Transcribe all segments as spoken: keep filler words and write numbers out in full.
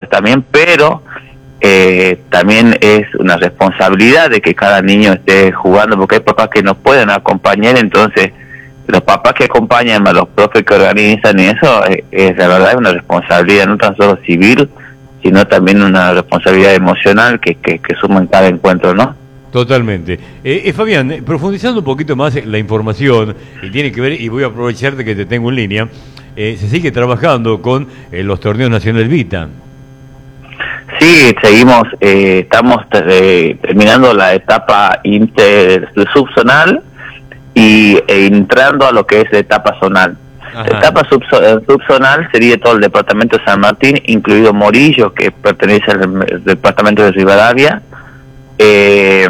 también, pero eh, también es una responsabilidad de que cada niño esté jugando, porque hay papás que no pueden acompañar, entonces los papás que acompañan a los profes que organizan y eso, es, es la verdad es una responsabilidad no tan solo civil, sino también una responsabilidad emocional que, que, que suma en cada encuentro, ¿no? Totalmente. Eh, eh, Fabián, eh, profundizando un poquito más en la información, y tiene que ver, y voy a aprovechar de que te tengo en línea, eh, se sigue trabajando con eh, los torneos nacionales Vita. Sí, seguimos, eh, estamos eh, terminando la etapa inter subzonal y e entrando a lo que es la etapa zonal. Ajá. La etapa subzo subzonal sería todo el departamento de San Martín, incluido Morillo, que pertenece al, al departamento de Rivadavia. Eh,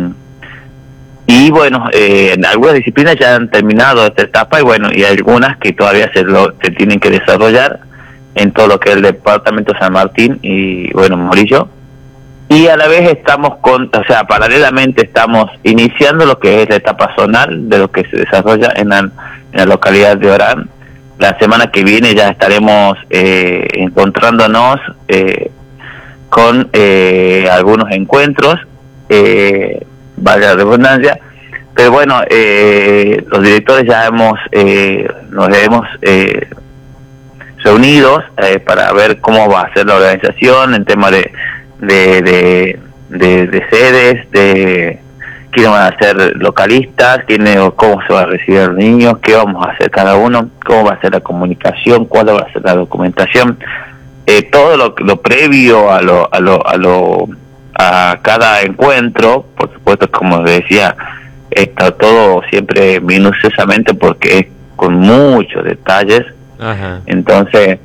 y bueno, eh, algunas disciplinas ya han terminado esta etapa y bueno, y algunas que todavía se, lo, se tienen que desarrollar en todo lo que es el departamento de San Martín y bueno, Morillo. Y a la vez estamos con, o sea, paralelamente estamos iniciando lo que es la etapa zonal de lo que se desarrolla en la, en la localidad de Orán. La semana que viene ya estaremos eh, encontrándonos eh, con eh, algunos encuentros, eh, vaya la redundancia, pero bueno, eh, los directores ya hemos, eh, nos hemos eh, reunidos eh, para ver cómo va a ser la organización en tema de De, de, de, de sedes, de quiénes van a ser localistas, quiénes, cómo se va a recibir a los niños, qué vamos a hacer cada uno, cómo va a ser la comunicación, cuál va a ser la documentación, eh, todo lo, lo previo a lo, a lo, a lo, a cada encuentro, por supuesto, como decía, está todo siempre minuciosamente porque es con muchos detalles. Ajá. entonces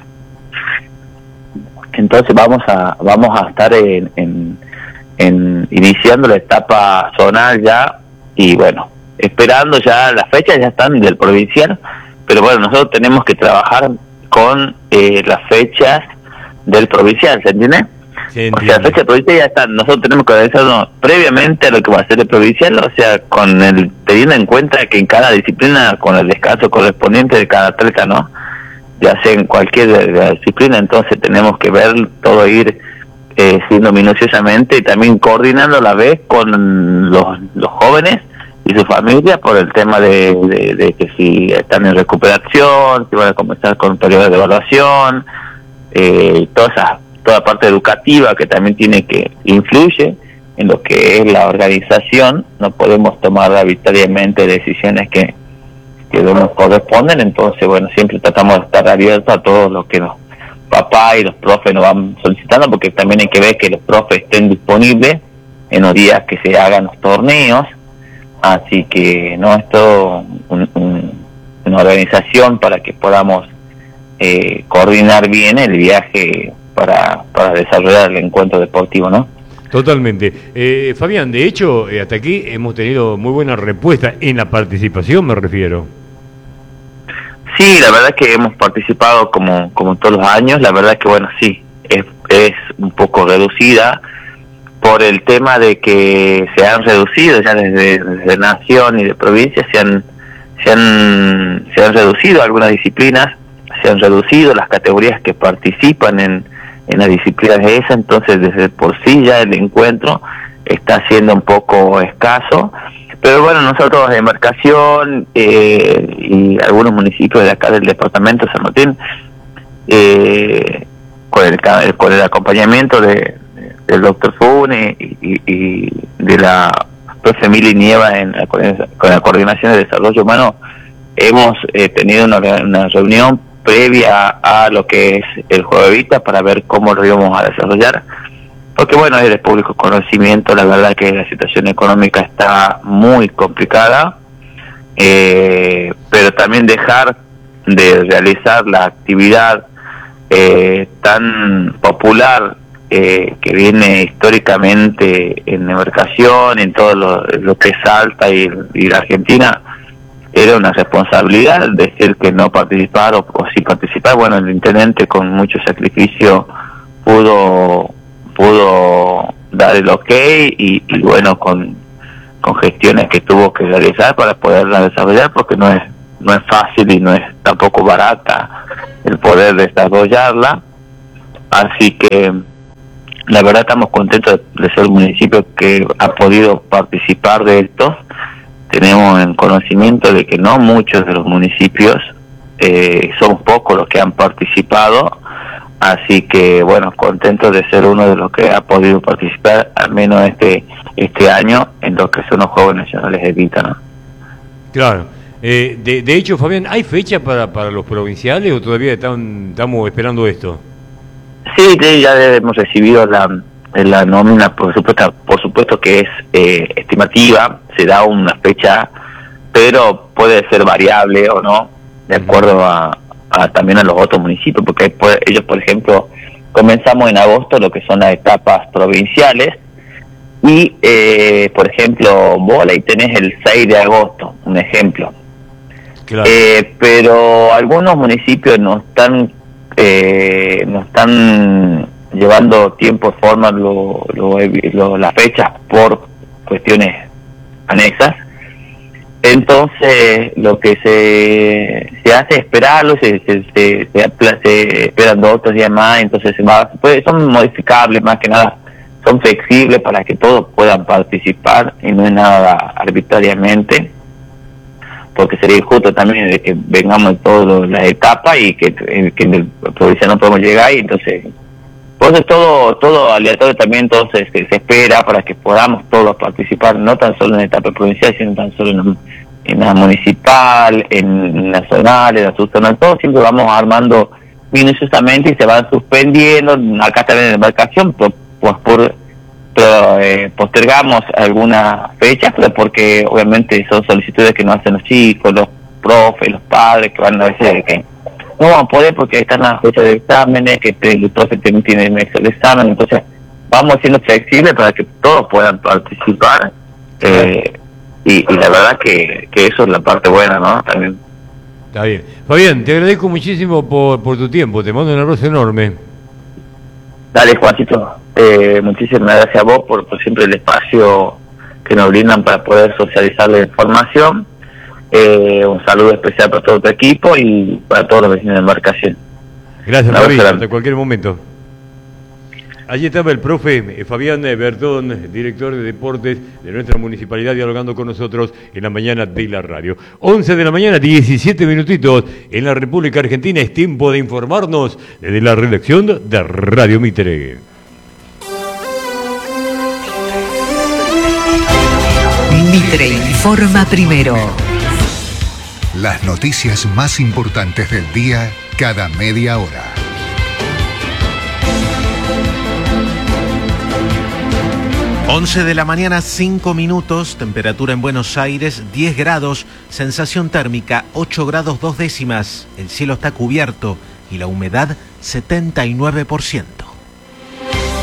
Entonces vamos a vamos a estar en, en, en iniciando la etapa zonal ya y bueno, esperando ya las fechas ya están del provincial, pero bueno, nosotros tenemos que trabajar con eh, las fechas del provincial, ¿se entiende? Sí, o sea, las fechas provincial ya están, nosotros tenemos que organizarnos previamente a lo que va a ser el provincial, o sea, con el teniendo en cuenta que en cada disciplina, con el descanso correspondiente de cada atleta, ¿no? Ya sea en cualquier de la disciplina, entonces tenemos que ver todo ir eh, siendo minuciosamente y también coordinando a la vez con los, los jóvenes y sus familias por el tema de, de, de que si están en recuperación, si van a comenzar con un periodo de evaluación, eh, toda esa, toda parte educativa que también tiene que influye en lo que es la organización. No podemos tomar arbitrariamente decisiones que que no nos corresponden, entonces bueno, siempre tratamos de estar abiertos a todo lo que los papás y los profes nos van solicitando, porque también hay que ver que los profes estén disponibles en los días que se hagan los torneos, así que no es todo un, un, una organización para que podamos eh, coordinar bien el viaje para, para desarrollar el encuentro deportivo, ¿no? Totalmente. Eh, Fabián, de hecho, eh, hasta aquí hemos tenido muy buena respuesta en la participación, me refiero. Sí, la verdad es que hemos participado como como todos los años, la verdad es que bueno, sí, es, es un poco reducida por el tema de que se han reducido ya desde, desde nación y de provincia, se han, se han, se han reducido algunas disciplinas, se han reducido las categorías que participan en en las disciplinas de esa, entonces desde por sí ya el encuentro está siendo un poco escaso, pero bueno, nosotros de embarcación eh, y algunos municipios de acá del departamento de San Martín, eh, con, el, con el acompañamiento de, de, del doctor Fune y, y, y de la profe Mili Nieva en la, con la Coordinación de Desarrollo Humano, hemos eh, tenido una, una reunión previa a lo que es el juego de Vita para ver cómo lo íbamos a desarrollar, porque bueno, es de público conocimiento, la verdad que la situación económica está muy complicada, eh, pero también dejar de realizar la actividad eh, tan popular eh, que viene históricamente en embarcación, en todo lo, lo que es Salta y, y la Argentina. Era una responsabilidad decir que no participar o, o sí participar. Bueno, el intendente con mucho sacrificio pudo pudo dar el ok y, y bueno, con, con gestiones que tuvo que realizar para poderla desarrollar, porque no es no es fácil y no es tampoco barata el poder desarrollarla. Así que la verdad estamos contentos de ser un municipio que ha podido participar de esto. Tenemos en conocimiento de que no muchos de los municipios, eh, son pocos los que han participado, así que bueno, contentos de ser uno de los que ha podido participar, al menos este este año, en lo que son los Juegos Nacionales de Evita, ¿no? Claro. Eh, de, de hecho, Fabián, ¿hay fecha para, para los provinciales o todavía están, estamos esperando esto? Sí, sí, ya hemos recibido la, la nómina, por supuesto, por supuesto que es eh, estimativa, se da una fecha, pero puede ser variable o no, de acuerdo a, a también a los otros municipios, porque ellos, por ejemplo, comenzamos en agosto lo que son las etapas provinciales, y, eh, por ejemplo, vos ahí tenés el seis de agosto, un ejemplo. Claro. Eh, pero algunos municipios no están eh, no están llevando tiempo, forma lo, lo, lo, las fechas por cuestiones anexas. Entonces lo que se se hace es esperarlo, se se, se, se, se esperan dos o tres días más, entonces se va, pues son modificables, más que nada son flexibles para que todos puedan participar y no es nada arbitrariamente, porque sería injusto también de que vengamos en todas las etapas y que, que en el provincia no podemos llegar, y entonces pues todo todo aleatorio también, entonces se, se espera para que podamos todos participar, no tan solo en la etapa provincial, sino tan solo en, en la municipal, en nacional, en la subzonal, todo siempre vamos armando minuciosamente y se van suspendiendo, acá también en la embarcación, pues por pero eh, postergamos algunas fechas, pero porque obviamente son solicitudes que nos hacen los chicos, los profes, los padres, que van a veces que no van a poder porque están las fechas de exámenes, que el profe también tiene el examen, entonces vamos siendo flexibles para que todos puedan participar, eh, y, y la verdad que, que eso es la parte buena, ¿no? También. Está bien. Fabián, te agradezco muchísimo por, por tu tiempo, te mando un abrazo enorme. Dale, Juancito, eh, muchísimas gracias a vos por, por siempre el espacio que nos brindan para poder socializar la información. Eh, un saludo especial para todo tu equipo y para todos los vecinos de embarcación. Gracias, Fabián, hasta cualquier momento. Allí estaba el profe Fabián Bertón, director de deportes de nuestra municipalidad, dialogando con nosotros en la mañana de la radio. once de la mañana, diecisiete minutitos en la República Argentina. Es tiempo de informarnos desde la redacción de Radio Mitre. Mitre informa primero. Las noticias más importantes del día cada media hora. once de la mañana, cinco minutos, temperatura en Buenos Aires, diez grados, sensación térmica, ocho grados dos décimas, el cielo está cubierto y la humedad setenta y nueve por ciento.